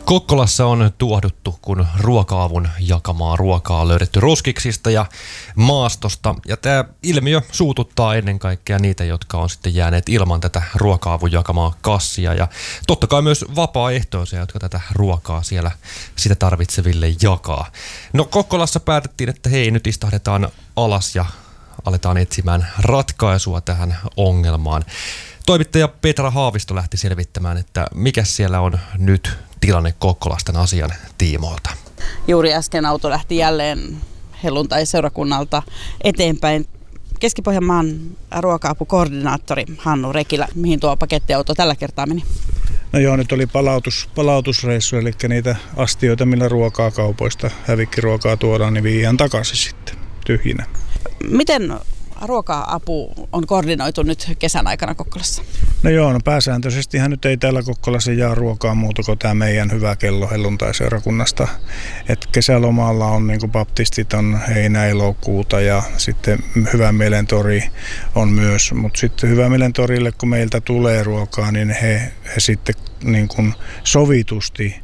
Kokkolassa on tuohduttu, kun ruoka-avun jakamaa ruokaa on löydetty roskiksista ja maastosta. Ja tämä ilmiö suututtaa ennen kaikkea niitä, jotka on sitten jääneet ilman tätä ruoka-avun jakamaa kassia. Ja totta kai myös vapaaehtoisia, jotka tätä ruokaa siellä sitä tarvitseville jakaa. No Kokkolassa päätettiin, että hei, nyt istahdetaan alas ja aletaan etsimään ratkaisua tähän ongelmaan. Toimittaja Petra Haavisto lähti selvittämään, että mikä siellä on nyt tilanne Kokkolasta asian tiimoilta. Juuri äsken auto lähti jälleen helluntai-seurakunnalta eteenpäin. Keski-Pohjanmaan ruoka-apukoordinaattori Hannu Rekilä, mihin tuo pakettiauto tällä kertaa meni? No joo, nyt oli palautusreissu, eli niitä astioita, millä ruokaa kaupoista, hävikkiruokaa tuodaan, niin viiään takaisin sitten tyhjinä. Miten ruoka-apu on koordinoitu nyt kesän aikana Kokkolassa? No joo, no pääsääntöisestihän nyt ei täällä Kokkolassa jaa ruokaa muuta kuin tämä meidän hyvä kello helluntai-seurakunnasta. Et kesälomalla on niin kuin baptistit on heinä-elokuuta ja sitten Hyvän Mielen tori on myös. Mutta sitten Hyvän Mielen torille, kun meiltä tulee ruokaa, niin he sitten niin kuin sovitusti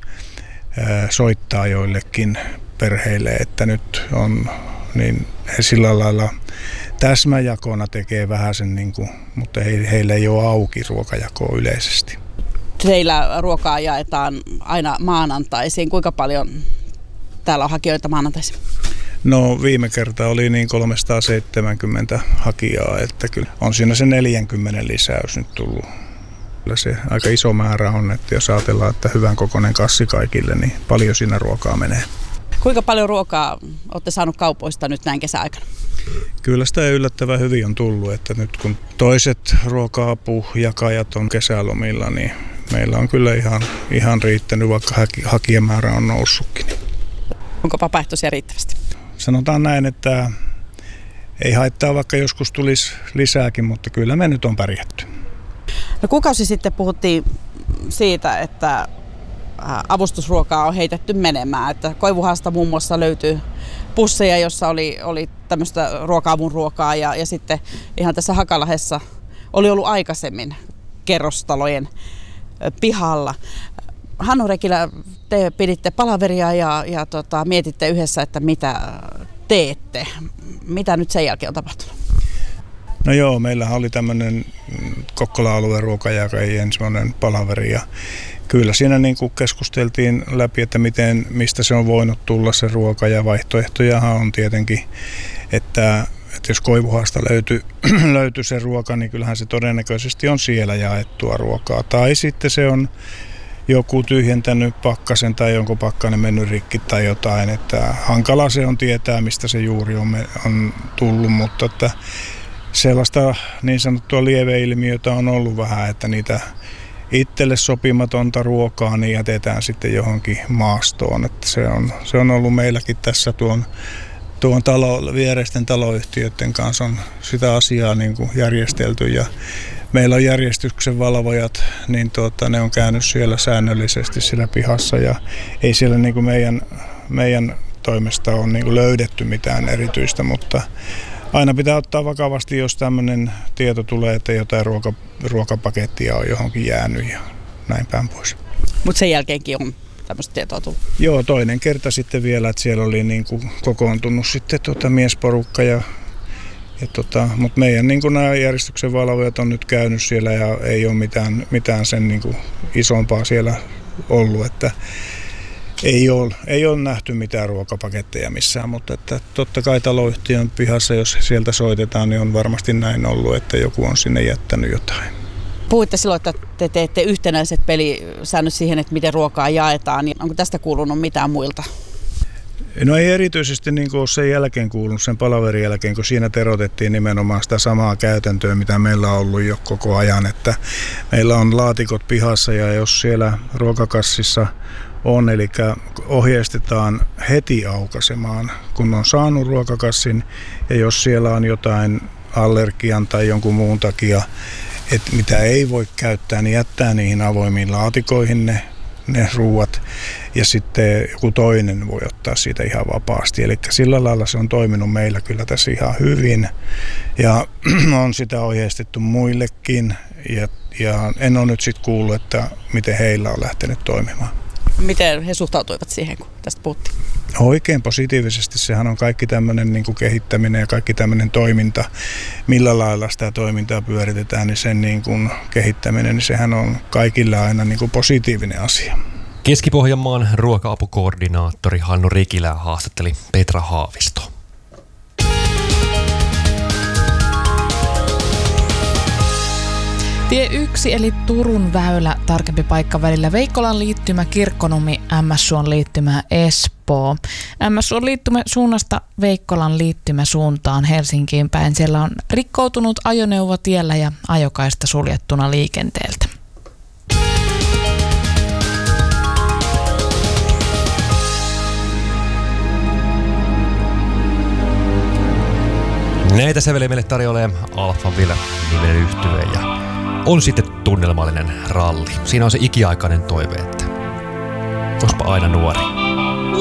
soittaa joillekin perheille, että nyt on, niin he sillä lailla täsmäjakona tekee vähän sen, niin kuin, mutta heillä ei ole auki ruokajakoa yleisesti. Teillä ruokaa jaetaan aina maanantaisin. Kuinka paljon täällä on hakijoita maanantaisin? No viime kerta oli niin 370 hakijaa, että kyllä on siinä se 40 lisäys nyt tullut. Kyllä se aika iso määrä on, että jos ajatellaan, että hyvän kokoinen kassi kaikille, niin paljon siinä ruokaa menee. Kuinka paljon ruokaa olette saanut kaupoista nyt näin kesäaikana? Kyllä sitä yllättävän hyvin on tullut, että nyt kun toiset ruoka-apujakajat on kesälomilla, niin meillä on kyllä ihan riittänyt, vaikka hakijamäärä on noussutkin. Onko vapaaehtoisia riittävästi? Sanotaan näin, että ei haittaa, vaikka joskus tulisi lisääkin, mutta kyllä me nyt on pärjätty. No kuukausi sitten puhuttiin siitä, että avustusruokaa on heitetty menemään. Että Koivuhaasta muun muassa löytyy pusseja, jossa oli tämmöistä ruoka-avun ruokaa ja sitten ihan tässä Hakalahdessa oli ollut aikaisemmin kerrostalojen pihalla. Hannu Rekilä, te piditte palaveria ja mietitte yhdessä, että mitä teette. Mitä nyt sen jälkeen on tapahtunut? No joo, meillähän oli tämmöinen Kokkola-alueen ruokajakajien ensimmäinen palaveri ja kyllä siinä niin kuin keskusteltiin läpi, että mistä se on voinut tulla se ruoka ja vaihtoehtojahan on tietenkin, että jos Koivuhaasta löytyy se ruoka, niin kyllähän se todennäköisesti on siellä jaettua ruokaa. Tai sitten se on joku tyhjentänyt pakkasen tai jonkun pakkanen mennyt rikki tai jotain, että hankala se on tietää, mistä se juuri on tullut, mutta että sellaista niin sanottua lieveilmiötä on ollut vähän, että niitä itselle sopimatonta ruokaa niin jätetään sitten johonkin maastoon. Että se on ollut meilläkin tässä tuon viereisten taloyhtiöiden kanssa on sitä asiaa niin kuin järjestelty ja meillä on järjestyksen valvojat, niin ne on käynyt siellä säännöllisesti siellä pihassa ja ei siellä niin kuin meidän toimesta ole niin kuin löydetty mitään erityistä, mutta aina pitää ottaa vakavasti, jos tämmöinen tieto tulee, että jotain ruokapakettia on johonkin jäänyt ja näin päin pois. Mutta sen jälkeenkin on tämmöistä tietoa tullut? Joo, toinen kerta sitten vielä, että siellä oli niin kuin kokoontunut sitten miesporukka mutta meidän niin kuin nämä järjestyksen valvojat on nyt käynyt siellä ja ei ole mitään sen niin kuin isompaa siellä ollut, että ei ole nähty mitään ruokapaketteja missään, mutta että totta kai taloyhtiön pihassa, jos sieltä soitetaan, niin on varmasti näin ollut, että joku on sinne jättänyt jotain. Puhuitte silloin, että te teette yhtenäiset pelisäännöt siihen, että miten ruokaa jaetaan. Niin onko tästä kuulunut mitään muilta? No ei erityisesti niin kuin ole sen jälkeen kuulunut, sen palaverin jälkeen, kun siinä terotettiin nimenomaan sitä samaa käytäntöä, mitä meillä on ollut jo koko ajan. Että meillä on laatikot pihassa ja jos siellä ruokakassissa on, eli ohjeistetaan heti aukaisemaan, kun on saanut ruokakassin ja jos siellä on jotain allergian tai jonkun muun takia, että mitä ei voi käyttää, niin jättää niihin avoimiin laatikoihin ne ruuat ja sitten joku toinen voi ottaa siitä ihan vapaasti. Eli sillä lailla se on toiminut meillä kyllä tässä ihan hyvin ja on sitä ohjeistettu muillekin ja en ole nyt sitten kuullut, että miten heillä on lähtenyt toimimaan. Miten he suhtautuivat siihen, kun tästä puhuttiin? Oikein positiivisesti. Sehän on kaikki tämmöinen niin kuin kehittäminen ja kaikki tämmöinen toiminta, millä lailla sitä toimintaa pyöritetään, niin sen niin kuin kehittäminen, niin sehän on kaikille aina niin kuin positiivinen asia. Keski-Pohjanmaan ruoka-apukoordinaattori Hannu Rikilä haastatteli Petra Haavisto. Tie 1 eli Turun väylä, tarkempi paikka välillä Veikkolan liittymä, Kirkkonummi, MS-Suon liittymä, Espoo. MS-Suon liittymä suunnasta Veikkolan liittymä suuntaan Helsinkiin päin. Siellä on rikkoutunut ajoneuvo tiellä ja ajokaista suljettuna liikenteeltä. Näitä sävelejä meille tarjoilee Alphaville niminen yhtye ja on sitten tunnelmallinen ralli. Siinä on se ikiaikainen toive, että olisipa aina nuori.